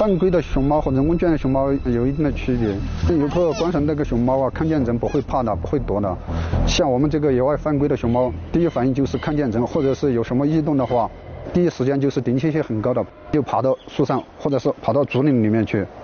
犯规的熊猫和人工圈的熊猫有一定的区别。游客观赏那个熊猫啊，看见人不会怕的，不会躲的。像我们这个野外犯规的熊猫，第一反应就是看见人或者是有什么异动的话，第一时间就是警惕性很高的，就爬到树上或者是跑到竹林里面去。